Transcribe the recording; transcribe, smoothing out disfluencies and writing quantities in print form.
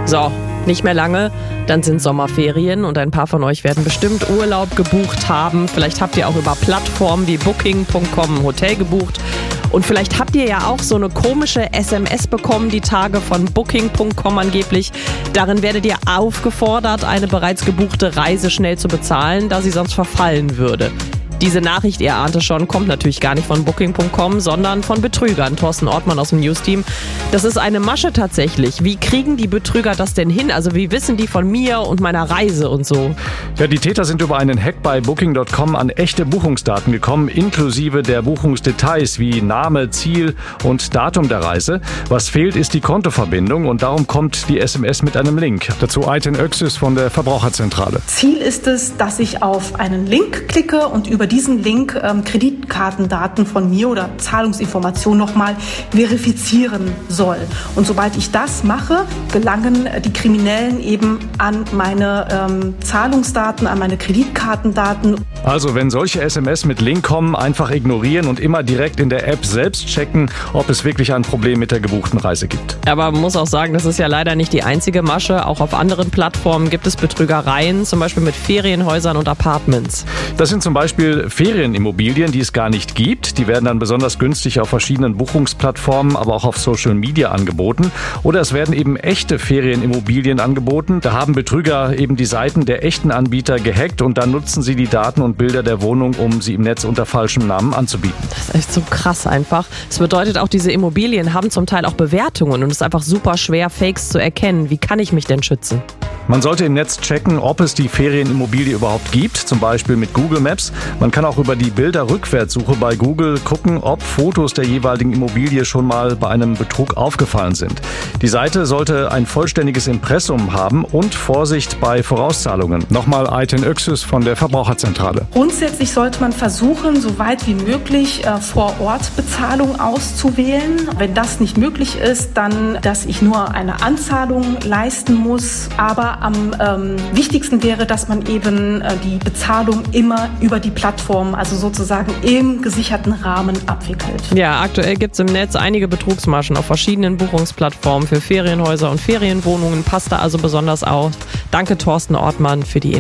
So, nicht mehr lange, dann sind Sommerferien und ein paar von euch werden bestimmt Urlaub gebucht haben. Vielleicht habt ihr auch über Plattformen wie Booking.com ein Hotel gebucht. Und vielleicht habt ihr ja auch so eine komische SMS bekommen, die Tage von Booking.com angeblich. Darin werdet ihr aufgefordert, eine bereits gebuchte Reise schnell zu bezahlen, da sie sonst verfallen würde. Diese Nachricht, ihr ahnt es schon, kommt natürlich gar nicht von Booking.com, sondern von Betrügern. Thorsten Ortmann aus dem News-Team. Das ist eine Masche tatsächlich. Wie kriegen die Betrüger das denn hin? Also wie wissen die von mir und meiner Reise und so? Ja, die Täter sind über einen Hack bei Booking.com an echte Buchungsdaten gekommen, inklusive der Buchungsdetails wie Name, Ziel und Datum der Reise. Was fehlt, ist die Kontoverbindung und darum kommt die SMS mit einem Link. Dazu Ayten Öksüz von der Verbraucherzentrale. Ziel ist es, dass ich auf einen Link klicke und über diesen Link Kreditkartendaten von mir oder Zahlungsinformationen nochmal verifizieren soll. Und sobald ich das mache, gelangen die Kriminellen eben an meine Zahlungsdaten, an meine Kreditkartendaten. Also wenn solche SMS mit Link kommen, einfach ignorieren und immer direkt in der App selbst checken, ob es wirklich ein Problem mit der gebuchten Reise gibt. Aber man muss auch sagen, das ist ja leider nicht die einzige Masche. Auch auf anderen Plattformen gibt es Betrügereien, zum Beispiel mit Ferienhäusern und Apartments. Das sind zum Beispiel Ferienimmobilien, die es gar nicht gibt. Die werden dann besonders günstig auf verschiedenen Buchungsplattformen, aber auch auf Social Media angeboten. Oder es werden eben echte Ferienimmobilien angeboten. Da haben Betrüger eben die Seiten der echten Anbieter gehackt und dann nutzen sie die Daten und Bilder der Wohnung, um sie im Netz unter falschem Namen anzubieten. Das ist echt so krass einfach. Das bedeutet auch, diese Immobilien haben zum Teil auch Bewertungen und es ist einfach super schwer, Fakes zu erkennen. Wie kann ich mich denn schützen? Man sollte im Netz checken, ob es die Ferienimmobilie überhaupt gibt, zum Beispiel mit Google Maps. Man kann auch über die Bilderrückwärtssuche bei Google gucken, ob Fotos der jeweiligen Immobilie schon mal bei einem Betrug aufgefallen sind. Die Seite sollte ein vollständiges Impressum haben und Vorsicht bei Vorauszahlungen. Nochmal Ayten Öksüz von der Verbraucherzentrale. Grundsätzlich sollte man versuchen, so weit wie möglich Vor-Ort-Bezahlung auszuwählen. Wenn das nicht möglich ist, dann, dass ich nur eine Anzahlung leisten muss. Aber am wichtigsten wäre, dass man eben die Bezahlung immer über die Plattform, also sozusagen im gesicherten Rahmen abwickelt. Ja, aktuell gibt es im Netz einige Betrugsmaschen auf verschiedenen Buchungsplattformen für Ferienhäuser und Ferienwohnungen. Passt da also besonders auf. Danke Thorsten Ortmann für die